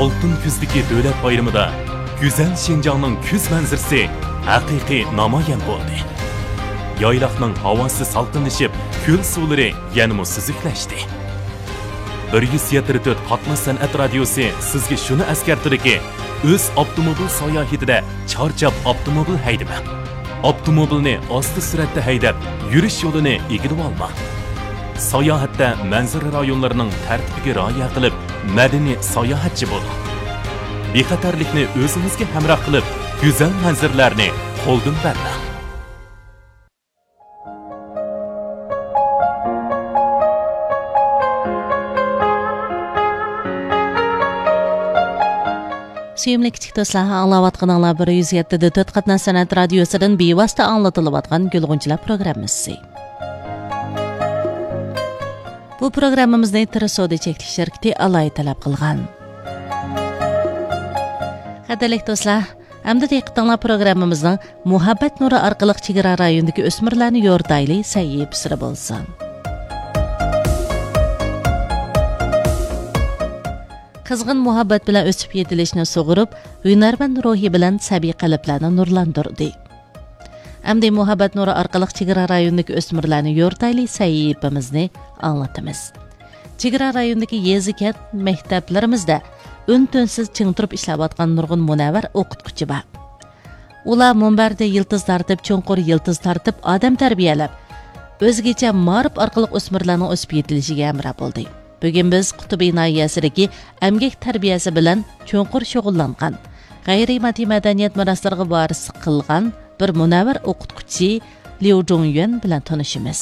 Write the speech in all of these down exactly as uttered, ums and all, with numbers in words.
Oltin kuzdagi davlat bayramida go'zal Şinjanning kuz manzarasi haqiqiy namoyon bo'ldi. Yayloqning havosi salqinlashib, ko'l suvlari yanada suziklashdi. bir yuz yetmish to'rt qatnoq san'at radiosi sizga shuni eskartirdiki, o'z avtomobil sayohatida charchab avtomobil haydama. Avtomobilni osti suratda haydab, yurish yo'lini egilib olma. Sayohatda manzara rayonlarining tartibiga rioya qilib, madaniy sayohatchi bo'ling. Bexatarlikni o'zingizga hamroh qilib, go'zal manzaralarni qo'ldan bermang. Suyumli kichik do'stlar, anglayotganinglar bir yuz yetti to'rt qatnoq san'at radiosidan bevosita anglatilayotgan Gulg'unchilar programmasi. Bu programmamizni Tirsoda cheklik shirkati alay talab qilgan. Qadrli do'stlar, hamda diqqatinglar programmamizning muhabbat nuri orqali chegara rayonidagi o'smirlarni yo'rtayli sayyipisida bo'lsin. Qizg'in muhabbat bilan o'sib yetilishni sug'urib, hunarmand ruhi bilan sabiy qalblarni nurlantirdi. Amdi muhabbat nuri orqali chegara rayonidagi o'smirlarni yo'rtayli sayipimizni anglatamiz. Chegara rayonidagi yezikat maktablarimizda ün-tünsiz ching turib ishlayotgan nurg'un munavvar o'qituvchi bor. Ular munbarda yiltiz tartib, cho'nqur yiltiz tartib odam tarbiyalab, o'zgacha ma'rif orqali o'smirlarning o'sib yetilishiga amra bo'ldi. Bugun biz Qutubi nahiyasidagi emgak tarbiyasi bilan cho'nqur shug'ullangan, g'ayriy-moddiy madaniyat meroslariga varis qilgan bir munavvar o'qituvchi Liu Zhongyuan bilan tanishimiz.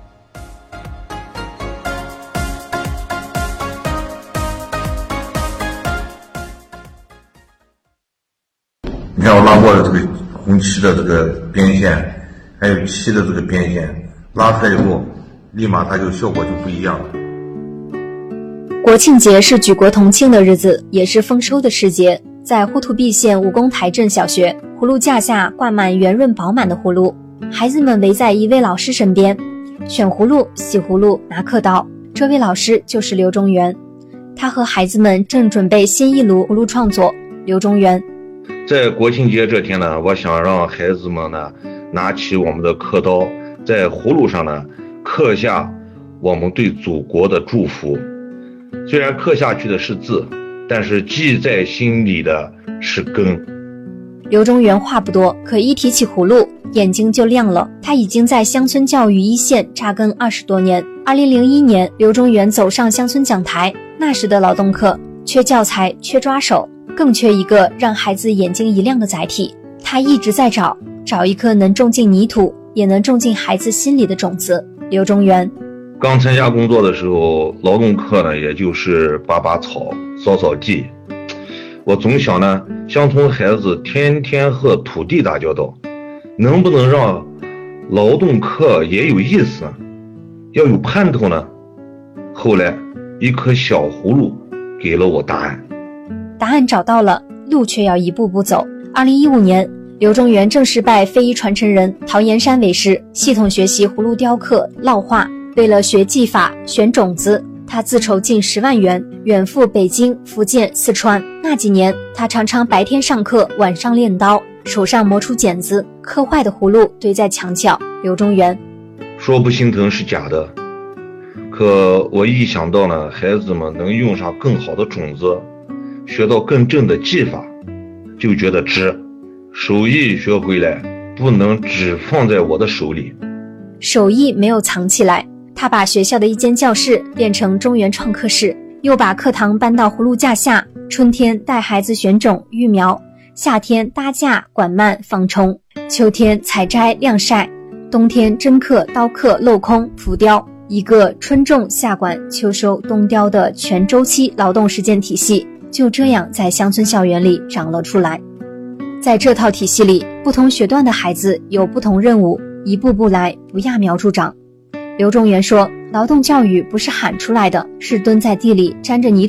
你看我拉过的这个红旗的这个边线，还有旗的这个边线，拉出来以后，立马它就效果就不一样了。 国庆节是举国同庆的日子，也是丰收的时节。在呼图壁县武功台镇小学，葫芦架下挂满圆润饱满的葫芦，孩子们围在一位老师身边，选葫芦、洗葫芦、拿刻刀。这位老师就是刘中元，他和孩子们正准备新一炉葫芦创作。刘中元在国庆节这天呢，我想让孩子们呢拿起我们的刻刀，在葫芦上呢刻下我们对祖国的祝福。虽然刻下去的是字，但是记在心里的是根。 刘中元话不多，可一提起葫芦，眼睛就亮了。他已经在乡村教育一线扎根二十多年。二零零一年，刘中元走上乡村讲台，那时的劳动课缺教材，缺抓手，更缺一个让孩子眼睛一亮的载体。他一直在找，找一颗能种进泥土，也能种进孩子心里的种子。刘中元刚参加工作的时候，劳动课呢，也就是拔拔草、扫扫地。我总想呢，乡村孩子天天和土地打交道，能不能让劳动课也有意思呢？要有盼头呢？后来，一颗小葫芦给了我答案。 答案找到了，路却要一步步走。二零一五年，刘中元正式拜非遗传承人陶岩山为师，系统学习葫芦雕刻、烙画。为了学技法、选种子，他自筹近十万元，远赴北京、福建、四川。那几年，他常常白天上课，晚上练刀，手上磨出茧子，刻坏的葫芦堆在墙角。刘中元说不心疼是假的，可我一想到呢，孩子们能用上更好的种子，学到更正的技法，就觉得值。手艺学回来，不能只放在我的手里。 手艺没有藏起来。他把学校的一间教室变成中原创客室，又把课堂搬到葫芦架下，春天带孩子选种育苗，夏天搭架管蔓放虫，秋天采摘晾晒，冬天针刻刀刻镂空浮雕，一个春种夏管秋收冬雕的全周期劳动实践体系就这样在乡村校园里长了出来。在这套体系里，不同学段的孩子有不同任务，一步步来，不揠苗助长。刘中元说，劳动教育不是喊出来的，是蹲在地里沾着泥